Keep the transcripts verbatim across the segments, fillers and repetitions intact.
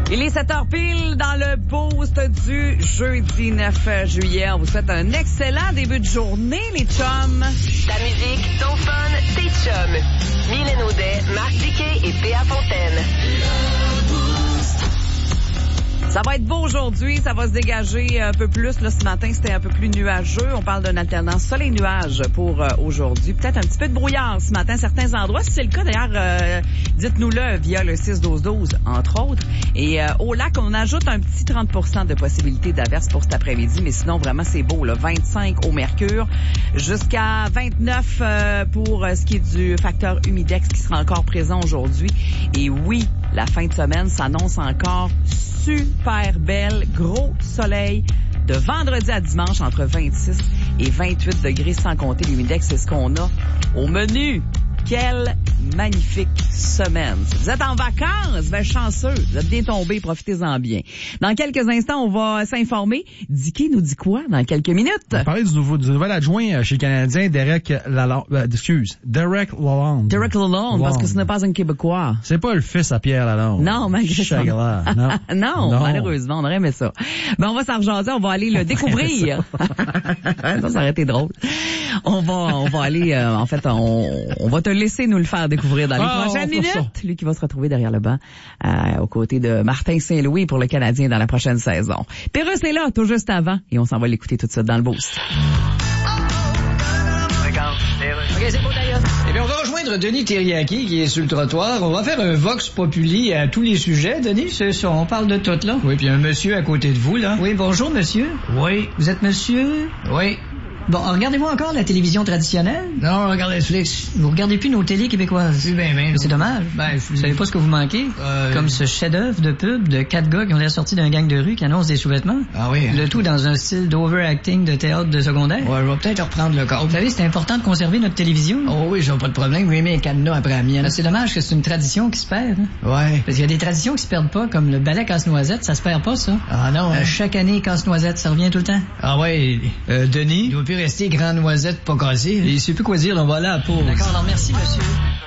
Il est sept heures pile dans le boost du jeudi neuf juillet. On vous souhaite un excellent début de journée, les chums. Ta musique, ton fun, tes chums. Mylène Audet, Marc Diquet et P A Fontaine. Ça va être beau aujourd'hui, ça va se dégager un peu plus. Là, ce matin, c'était un peu plus nuageux. On parle d'une alternance soleil-nuage pour euh, aujourd'hui. Peut-être un petit peu de brouillard ce matin à certains endroits. Si c'est le cas, d'ailleurs, euh, dites-nous-le via le six douze douze, entre autres. Et euh, au lac, on ajoute un petit trente pour cent de possibilité d'averse pour cet après-midi. Mais sinon, vraiment, c'est beau. Là. vingt-cinq au mercure jusqu'à vingt-neuf euh, pour euh, ce qui est du facteur humidex qui sera encore présent aujourd'hui. Et oui, la fin de semaine s'annonce encore super belle, gros soleil de vendredi à dimanche entre vingt-six et vingt-huit degrés sans compter l'humidex, c'est ce qu'on a au menu. Quelle magnifique semaine. Si vous êtes en vacances, ben chanceux, vous êtes bien tombés, profitez-en bien. Dans quelques instants, on va s'informer. Dicky nous dit quoi dans quelques minutes? On va parler du, nouveau, du nouvel adjoint chez le Canadien, Derek Lalonde. Euh, excuse, Derek Lalonde. Derek Lalonde, parce que ce n'est pas un Québécois. C'est pas le fils à Pierre Lalonde. Non, malgré ça. Non. non, non, malheureusement, on aurait aimé ça. Ben, on va s'en rejaser, on va aller le découvrir. ça, ça aurait été drôle. On va, on va aller, euh, en fait, on, on va te laisser nous le faire découvrir dans les ah, prochaines minutes. Ça. Lui qui va se retrouver derrière le banc euh, aux côtés de Martin Saint-Louis pour le Canadien dans la prochaine saison. Pérus est là tout juste avant et on s'en va l'écouter tout de suite dans le boost. OK, c'est beau d'ailleurs. Eh bien, on va rejoindre Denis Terriaki qui est sur le trottoir. On va faire un vox populi à tous les sujets. Denis, c'est ça, on parle de tout, là. Oui, puis un monsieur à côté de vous, là. Oui, bonjour, monsieur. Oui. Vous êtes monsieur? Oui. Bon, regardez-vous encore la télévision traditionnelle? Non, on regarde Netflix. Vous regardez plus nos télés québécoises? Oui, ben, ben. C'est dommage. Ben, vous savez pas ce que vous manquez? Euh... Comme ce chef-d'œuvre de pub de quatre gars qui ont l'air sortis d'un gang de rue qui annonce des sous-vêtements. Ah oui. Le tout dans un style d'overacting de théâtre de secondaire. Ouais, je vais peut-être reprendre le corps. Vous savez, c'est important de conserver notre télévision. Oh oui, j'ai pas de problème. Oui, mais un cadenas après la mienne. C'est dommage que c'est une tradition qui se perd. Hein? Ouais. Parce qu'il y a des traditions qui se perdent pas, comme le ballet casse-noisette, ça se perd pas, ça. Ah non. Hein? Euh, chaque année, casse-noisette, ça revient tout le temps. Ah ouais. Euh, Denis, il doit plus rester grand noisette pas cassée. Il sait plus quoi dire, on va aller à la pause. D'accord, alors merci, monsieur.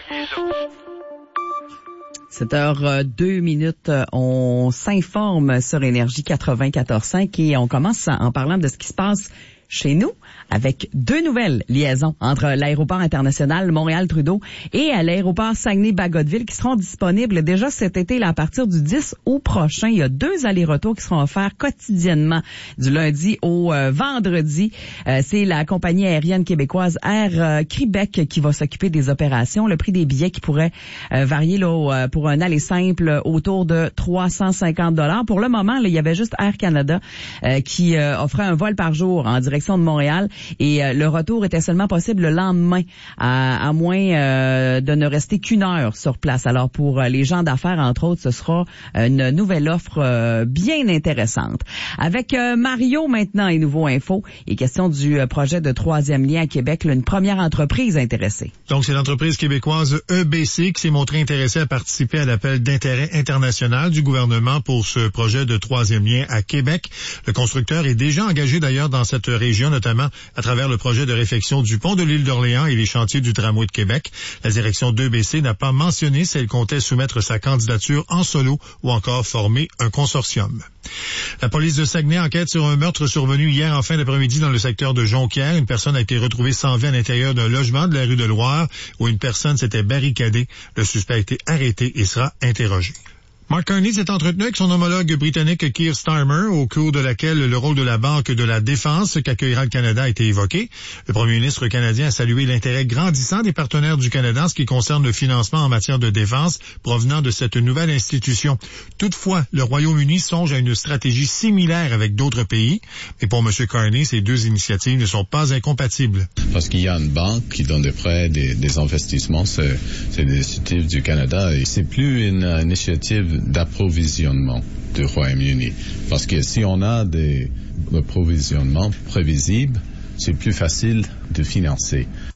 sept heures deux minutes, on s'informe sur Énergie quatre-vingt-quatorze cinq et on commence en parlant de ce qui se passe chez nous avec deux nouvelles liaisons entre l'aéroport international Montréal-Trudeau et à l'aéroport Saguenay-Bagotville qui seront disponibles déjà cet été là, à partir du dix août prochain. Il y a deux allers-retours qui seront offerts quotidiennement du lundi au euh, vendredi. Euh, c'est la compagnie aérienne québécoise Air euh, Québec qui va s'occuper des opérations. Le prix des billets qui pourrait euh, varier là, pour un aller simple autour de trois cent cinquante dollars. Pour le moment, là, il y avait juste Air Canada euh, qui euh, offrait un vol par jour en direction de Montréal et euh, le retour était seulement possible le lendemain à, à moins euh, de ne rester qu'une heure sur place. Alors pour euh, les gens d'affaires, entre autres, ce sera une nouvelle offre euh, bien intéressante. Avec euh, Mario maintenant et Nouveau Info, il est question du euh, projet de troisième lien à Québec, là, une première entreprise intéressée. Donc c'est l'entreprise québécoise E B C qui s'est montrée intéressée à participer à l'appel d'intérêt international du gouvernement pour ce projet de troisième lien à Québec. Le constructeur est déjà engagé d'ailleurs dans cette région, notamment à travers le projet de réfection du pont de l'île d'Orléans et les chantiers du tramway de Québec. La direction d'E B C n'a pas mentionné si elle comptait soumettre sa candidature en solo ou encore former un consortium. La police de Saguenay enquête sur un meurtre survenu hier en fin d'après-midi dans le secteur de Jonquière. Une personne a été retrouvée sans vie à l'intérieur d'un logement de la rue de Loire où une personne s'était barricadée. Le suspect a été arrêté et sera interrogé. Mark Carney s'est entretenu avec son homologue britannique Keir Starmer, au cours de laquelle le rôle de la Banque de la Défense qu'accueillera le Canada a été évoqué. Le premier ministre canadien a salué l'intérêt grandissant des partenaires du Canada en ce qui concerne le financement en matière de défense provenant de cette nouvelle institution. Toutefois, le Royaume-Uni songe à une stratégie similaire avec d'autres pays. Mais pour M. Carney, ces deux initiatives ne sont pas incompatibles. Parce qu'il y a une banque qui donne des prêts, des, des investissements, c'est, c'est l'initiative du Canada et c'est plus une uh, initiative d'approvisionnement du Royaume-Uni. Parce que si on a des approvisionnements prévisibles, c'est plus facile de financer.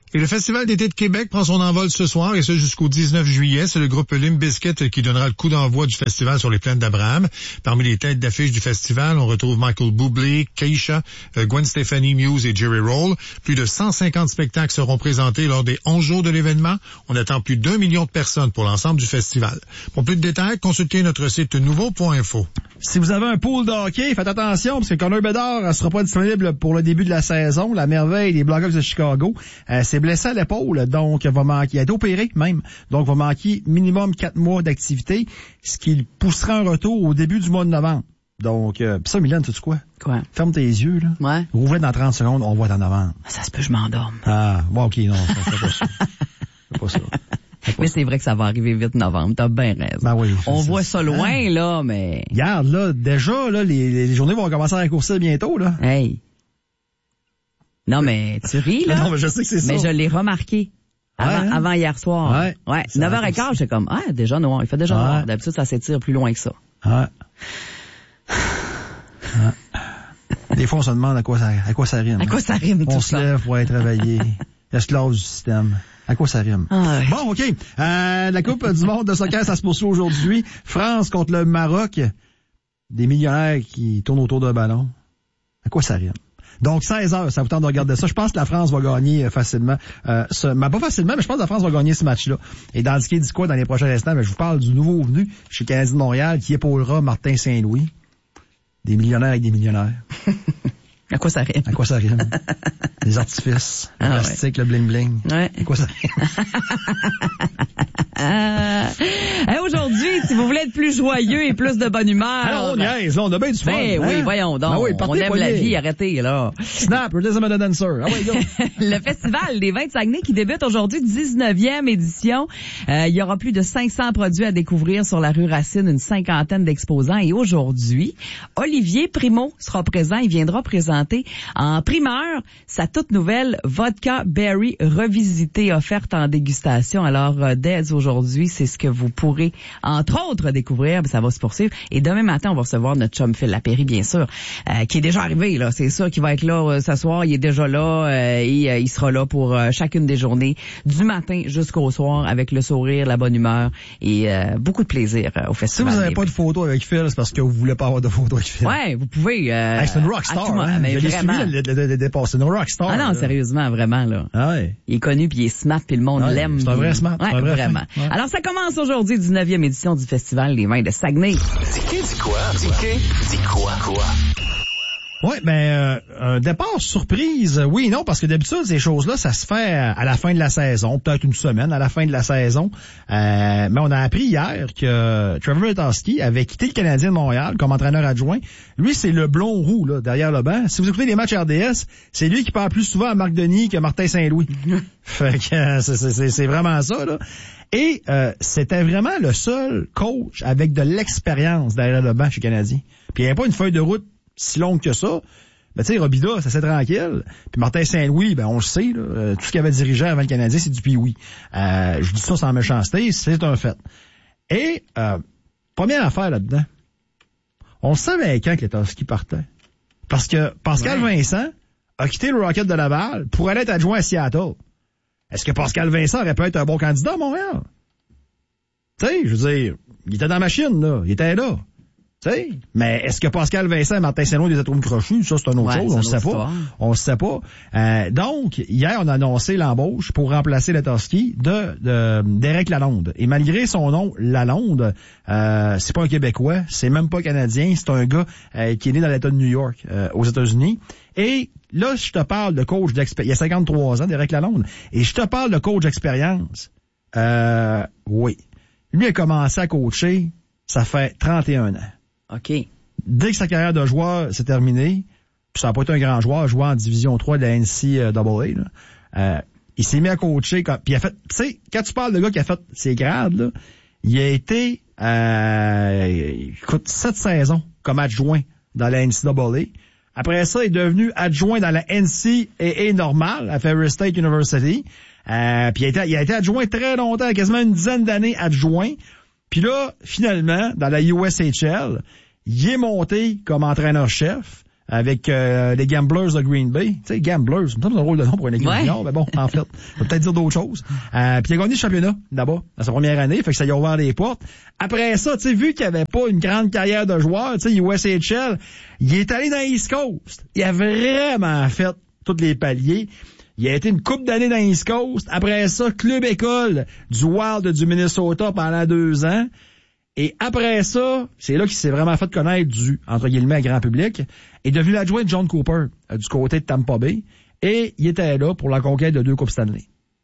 Et le Festival d'été de Québec prend son envol ce soir, et ce jusqu'au dix-neuf juillet. C'est le groupe Limp Bizkit qui donnera le coup d'envoi du festival sur les plaines d'Abraham. Parmi les têtes d'affiche du festival, on retrouve Michael Bublé, Keisha, Gwen Stefani, Muse et Jerry Roll. Plus de cent cinquante spectacles seront présentés lors des onze jours de l'événement. On attend plus d'un million de personnes pour l'ensemble du festival. Pour plus de détails, consultez notre site nouveau point info. Si vous avez un pool de hockey, faites attention, parce que Connor Bedard ne sera pas disponible pour le début de la saison. La merveille des Blackhawks de Chicago euh, s'est blessé à l'épaule, donc va manquer, il a été opéré même, donc va manquer minimum quatre mois d'activité, ce qui le poussera un retour au début du mois de novembre. Donc, euh, pis ça, Mylène, tu sais quoi? Quoi? Ferme tes yeux, là. Ouais. Rouvre dans trente secondes, on voit en novembre. Ça se peut, je m'endorme. Ah, bon, ok, non, ça, c'est pas ça. C'est pas ça. Mais c'est vrai que ça va arriver vite novembre, t'as bien raison. Ben oui. On ça, voit ça, ça loin, hein? là, mais... Regarde, là, déjà, là, les, les journées vont commencer à raccourcir bientôt, là. Hey. Non, mais tu ris, là. Non, mais je sais que c'est ça. Mais je l'ai remarqué. Avant, ouais, hein? avant hier soir. Ouais. Ouais. Ça neuf heures quinze, j'étais comme, ah, déjà noir. Il fait déjà ouais. noir. D'habitude, ça s'étire plus loin que ça. Ouais. Ouais. Des fois, on se demande à quoi ça, à quoi ça rime. À quoi ça rime, on tout se ça? lève pour être réveillé. L'esclave du système. À quoi ça rime? Ah ouais. Bon, OK. Euh, la Coupe du monde de soccer, ça se poursuit aujourd'hui. France contre le Maroc. Des millionnaires qui tournent autour d'un ballon. À quoi ça rime? Donc, seize heures, ça vous tente de regarder ça. Je pense que la France va gagner facilement. Euh, ce, ben, pas facilement, mais je pense que la France va gagner ce match-là. Et dans ce qui dit quoi dans les prochains instants, ben, je vous parle du nouveau venu chez Canadien de Montréal qui épaulera Martin Saint-Louis. Des millionnaires avec des millionnaires. À quoi ça rime? À quoi ça rime? Les artifices, le ah, plastique, ouais. le bling-bling. Ouais. À quoi ça rime? Euh, hey, aujourd'hui, si vous voulez être plus joyeux et plus de bonne humeur. Alors, on niaise, là, on a bien du fun. Ben hein? oui, voyons donc. Ben oui, on aime la vie, arrêtez, là. Snap, Rhythm of the Dancer. Ah ouais, go. Le festival des vins de Saguenay qui débute aujourd'hui, dix-neuvième édition. Euh, il y aura plus de cinq cents produits à découvrir sur la rue Racine, une cinquantaine d'exposants. Et aujourd'hui, Olivier Primo sera présent. Il viendra présenter en primeur sa toute nouvelle Vodka Berry revisitée offerte en dégustation. Alors, euh, dès aujourd'hui, c'est ce que vous pourrez, entre autres, découvrir. Ça va se poursuivre. Et demain matin, on va recevoir notre chum Phil Lapéry, bien sûr, euh, qui est déjà arrivé, là. C'est sûr qu'il va être là euh, ce soir. Il est déjà là euh, et euh, il sera là pour euh, chacune des journées, du matin jusqu'au soir, avec le sourire, la bonne humeur et euh, beaucoup de plaisir euh, au Si festival. vous n'avez pas de photo avec Phil, c'est parce que vous voulez pas avoir de photo avec Phil. Ouais, vous pouvez. Euh, hey, c'est une rockstar, hein? Mais je l'ai vraiment. suivi, le, le, le, le départ. C'est une rockstar. Ah non, là. sérieusement, vraiment, là. Ah ouais. Il est connu, puis il est smart, puis le monde Ouais, l'aime. c'est un vrai puis- smart, Ouais, c'est un vrai vraiment. fin. Ouais. Alors, ça commence aujourd'hui, dix-neuvième édition du Festival des vins de Saguenay. Dis dis quoi? Dis dis quoi? Quoi? Ouais, ben euh, un départ surprise, oui et non, parce que d'habitude, ces choses-là, ça se fait à la fin de la saison, peut-être une semaine à la fin de la saison. Euh, mais on a appris hier que Trevor Letowski avait quitté le Canadien de Montréal comme entraîneur adjoint. Lui, c'est le blond roux là, derrière le banc. Si vous écoutez les matchs R D S, c'est lui qui parle plus souvent à Marc Denis que Martin Saint-Louis. Fait que euh, c'est, c'est, c'est vraiment ça, là. Et euh, c'était vraiment le seul coach avec de l'expérience derrière le banc chez Canadien. Puis il n'y avait pas une feuille de route si longue que ça. Ben, tu sais, Robida, ça c'est tranquille. Puis Martin Saint-Louis, ben, on le sait, là, euh, tout ce qu'il avait dirigé avant le Canadien, c'est du pee-wee. Euh, je dis ça sans méchanceté, c'est un fait. Et, euh, première affaire là-dedans, on savait quand que Letowski partait. Parce que Pascal ouais. Vincent a quitté le Rocket de Laval pour aller être adjoint à Seattle. Est-ce que Pascal Vincent aurait pu être un bon candidat à Montréal? Tu sais, je veux dire, il était dans la machine, là. Il était là. Tu sais, mais est-ce que Pascal Vincent et Martin Saint-Louis les atomes crochus? Ça, c'est une autre ouais, chose. On ne sait pas. On ne sait pas. Euh, donc, hier, on a annoncé l'embauche pour remplacer Letowski de, de d'Éric Lalonde. Et malgré son nom, Lalonde, euh, c'est pas un Québécois, c'est même pas Canadien, c'est un gars euh, qui est né dans l'État de New York, euh, aux États-Unis. Et là, je te parle de coach d'expérience. Il y a cinquante-trois ans, d'Éric Lalonde. Et je te parle de coach d'expérience. Euh, oui. Lui a commencé à coacher, ça fait trente et un ans. OK. Dès que sa carrière de joueur s'est terminée, puis ça n'a pas été un grand joueur, joué en division trois de la N C A A, là, euh, il s'est mis à coacher, quand, puis il a fait, tu sais, quand tu parles de gars qui a fait ses grades, là, il a été, euh, écoute, sept saisons comme adjoint dans la N C A A. Après ça, il est devenu adjoint dans la N C A A normale à Ferris State University. Euh, puis il a, été, il a été adjoint très longtemps, quasiment une dizaine d'années adjoint. Puis là, finalement, dans la U S H L, il est monté comme entraîneur-chef avec euh, les Gamblers de Green Bay. Tu sais, Gamblers, c'est un drôle de nom pour une équipe junior, mais bon, en fait, on peut peut-être dire d'autres choses. Euh, puis il a gagné le championnat, là-bas, dans sa première année, fait que ça lui a ouvert les portes. Après ça, tu sais, vu qu'il avait pas une grande carrière de joueur, tu sais, U S H L, il est allé dans East Coast. Il a vraiment fait tous les paliers. Il a été une couple d'années dans East Coast. Après ça, club école du Wild du Minnesota pendant deux ans. Et après ça, c'est là qu'il s'est vraiment fait connaître du, entre guillemets, grand public. Il est devenu l'adjoint de John Cooper, euh, du côté de Tampa Bay. Et il était là pour la conquête de deux Coupes Stanley.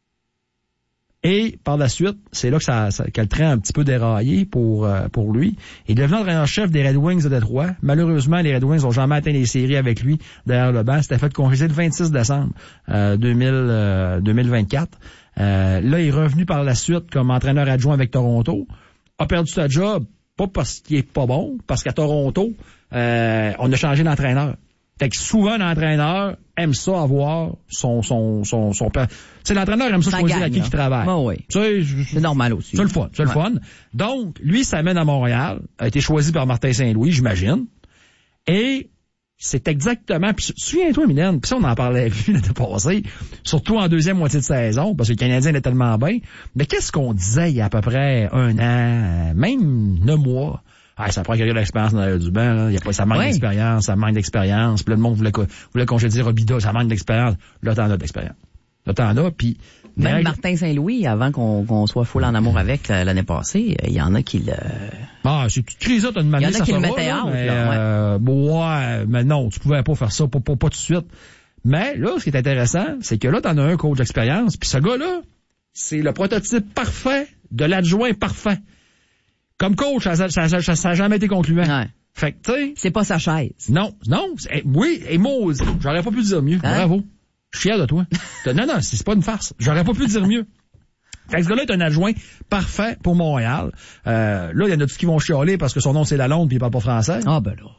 Et par la suite, c'est là que ça, ça que le train a un petit peu déraillé pour euh, pour lui. Il est devenu entraîneur-chef des Red Wings de Détroit. Malheureusement, les Red Wings n'ont jamais atteint les séries avec lui derrière le banc. C'était fait congédier le vingt-six décembre euh, deux mille, euh, deux mille vingt-quatre. Euh, là, il est revenu par la suite comme entraîneur adjoint avec Toronto. A perdu sa job, pas parce qu'il est pas bon, parce qu'à Toronto, euh, on a changé d'entraîneur. Fait que souvent, l'entraîneur aime ça avoir son, son, son, son, tu sais, l'entraîneur aime ça, ça choisir gagne, à qui il travaille. Bon, oui. C'est, c'est normal aussi. C'est le fun, c'est ouais. le fun. Donc, lui, ça mène à Montréal, a été choisi par Martin Saint-Louis, j'imagine. Et c'est exactement, puis souviens-toi, Mylène, puis ça, on en parlait avec lui l'année passée, surtout en deuxième moitié de saison, parce que le Canadien est tellement bien. Mais qu'est-ce qu'on disait il y a à peu près un an, même neuf mois? Ah, ça prend quelqu'un d'expérience dans du banc, là. Il y a pas, ça manque ouais. d'expérience, ça manque d'expérience. Puis là, le monde voulait, voulait congédier Robida, ça manque d'expérience. Là, t'en as d'expérience. Là, t'en as, puis... Même règles... Martin Saint-Louis, avant qu'on, qu'on soit full en amour avec l'année passée, il y en a qui le... Ah, c'est toute crise, t'as demandé, ça Il y en a qui le mettaient out, mais, là, ouais. Euh, ouais, mais non, tu pouvais pas faire ça, pas, pas, pas tout de suite. Mais là, ce qui est intéressant, c'est que là, t'en as un coach d'expérience, puis ce gars-là, c'est le prototype parfait de l'adjoint parfait. Comme coach, ça, ça, ça, ça, ça a jamais été concluant. Ouais. Fait que, tu sais... C'est pas sa chaise. Non, non, c'est, oui, et moi, j'aurais pas pu dire mieux. Hein? Bravo. Je suis fier de toi. non, non, c'est, c'est pas une farce. J'aurais pas pu dire mieux. Fait que ce gars-là est un adjoint parfait pour Montréal. Euh, là, il y en a tous qui vont chialer parce que son nom, c'est Lalonde puis il parle pas français. Ah, ben là.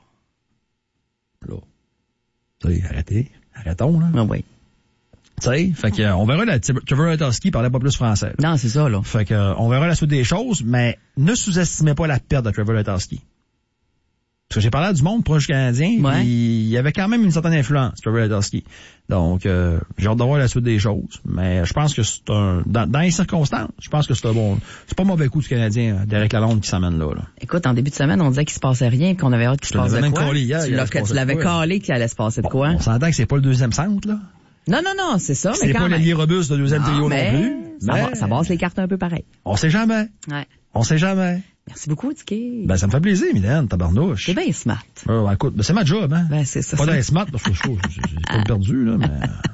Là. Tu sais, arrêtez. Arrêtons, là. Ah oui. Tu sais, fait que, euh, on verra la, Trevor Letowski parlait pas plus français. Là. Non, c'est ça, là. Fait que, euh, on verra la suite des choses, mais ne sous-estimez pas la perte de Trevor Letowski. Parce que j'ai parlé à du monde proche canadien, ouais. il y avait quand même une certaine influence, Trevor Letowski. Donc, euh, j'ai hâte de voir la suite des choses. Mais je pense que c'est un, dans, dans les circonstances, je pense que c'est un bon, c'est pas un mauvais coup du Canadien, Derek Lalonde qui s'amène là, là. Écoute, en début de semaine, on disait qu'il se passait rien, qu'on avait hâte qu'il se passe de quoi. Hier, tu, l'as, que tu l'avais calé qu'il allait se passer de bon, quoi. On s'entend que c'est pas le deuxième centre, là. Non, non, non, c'est ça, c'est mais quand pas même. l'allié robuste de deuxième non, trio mais non plus. Ça, mais... va, ça passe les cartes un peu pareil. On sait jamais. Ouais. On sait jamais. Merci beaucoup, Dicky. Ben, ça me fait plaisir, Mylène, tabarnouche. C'est bien smart. Euh, écoute, ben, c'est ma job, hein. Ben, c'est ça. Pas d'être smart, parce que je trouve, j'ai pas perdu, là, mais...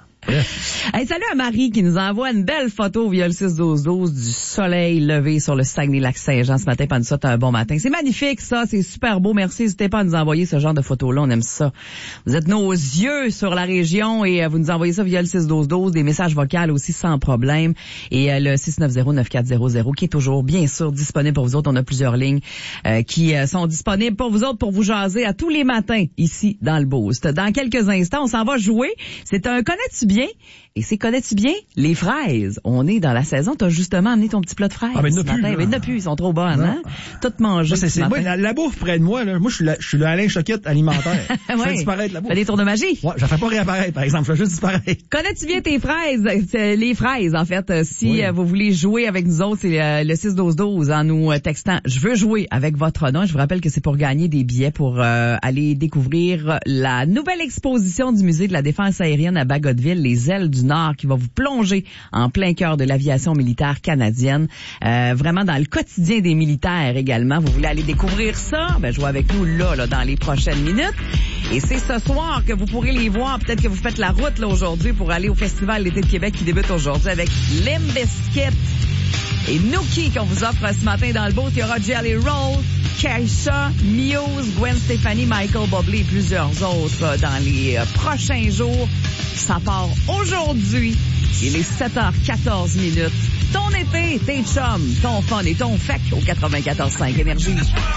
Hey, salut à Marie qui nous envoie une belle photo via le six douze douze du soleil levé sur le Saguenay-Lac-Saint-Jean ce matin. Pas ça, t'as un bon matin. C'est magnifique, ça. C'est super beau. Merci. N'hésitez pas à nous envoyer ce genre de photos-là. On aime ça. Vous êtes nos yeux sur la région et vous nous envoyez ça via le six douze douze. Des messages vocaux aussi sans problème. Et euh, le six neuf zéro neuf quatre zéro zéro qui est toujours, bien sûr, disponible pour vous autres. On a plusieurs lignes euh, qui euh, sont disponibles pour vous autres pour vous jaser à tous les matins ici dans le Boost. Dans quelques instants, on s'en va jouer. C'est un connais-tu bien? Et c'est connais-tu bien les fraises? On est dans la saison. T'as justement amené ton petit plat de fraises. Ah, ben, ce plus, matin. Ben, il n'y en a plus. Ils sont trop bonnes, hein? Toutes mangées. C'est, c'est, moi, la, la bouffe près de moi, là. Moi, je suis le, je suis le Alain Choquette alimentaire. Je ouais. fais disparaître la bouffe. Fais des tours de magie. Ouais, je la fais pas réapparaître, par exemple. Je fais juste disparaître. Connais-tu bien tes fraises? C'est les fraises, en fait. Si oui. euh, vous voulez jouer avec nous autres, c'est euh, le six douze douze en nous euh, textant. Je veux jouer avec votre nom. Je vous rappelle que c'est pour gagner des billets pour euh, aller découvrir la nouvelle exposition du Musée de la Défense aérienne à Bagotville, les ailes du Nord, qui va vous plonger en plein cœur de l'aviation militaire canadienne. Euh, vraiment dans le quotidien des militaires également. Vous voulez aller découvrir ça? Ben, jouez avec nous là, là, dans les prochaines minutes. Et c'est ce soir que vous pourrez les voir. Peut-être que vous faites la route là aujourd'hui pour aller au Festival l'été de Québec qui débute aujourd'hui avec Limp Bizkit et Nookie qu'on vous offre ce matin dans le Boost. Il y aura Jelly Roll, Keisha, Muse, Gwen Stefani, Michael Bublé et plusieurs autres dans les prochains jours. Ça part aujourd'hui. Il est sept heures quatorze minutes. Ton été, tes chums, ton fun et ton fec au quatre-vingt-quatorze cinq Énergie.